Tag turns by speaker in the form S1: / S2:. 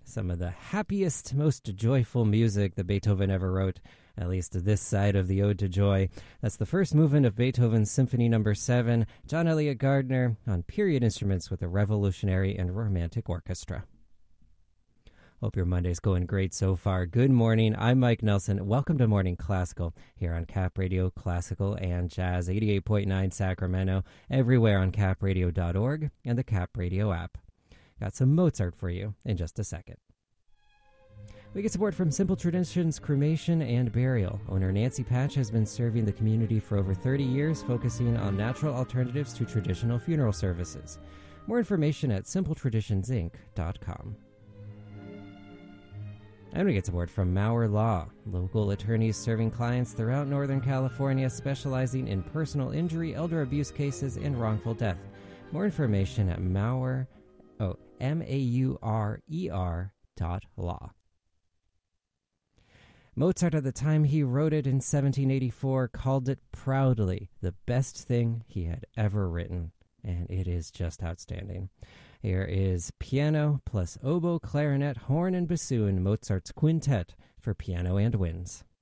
S1: some of the happiest, most joyful music that Beethoven ever wrote, at least this side of the Ode to Joy. That's the first movement of Beethoven's Symphony No. 7, John Elliott Gardner, on period instruments with a revolutionary and romantic orchestra. Hope your Monday's going great so far. Good morning. I'm Mike Nelson. Welcome to Morning Classical here on Cap Radio Classical and Jazz 88.9 Sacramento, everywhere on capradio.org and the Cap Radio app. Got some Mozart for you in just a second. We get support from Simple Traditions Cremation and Burial. Owner Nancy Patch has been serving the community for over 30 years, focusing on natural alternatives to traditional funeral services. More information at simpletraditionsinc.com. And we get support from Maurer Law, local attorneys serving clients throughout Northern California, specializing in personal injury, elder abuse cases, and wrongful death. More information at Maurer.law. Mozart, at the time he wrote it in 1784, called it proudly the best thing he had ever written, and it is just outstanding. Here is piano plus oboe, clarinet, horn, and bassoon, Mozart's Quintet for piano and winds.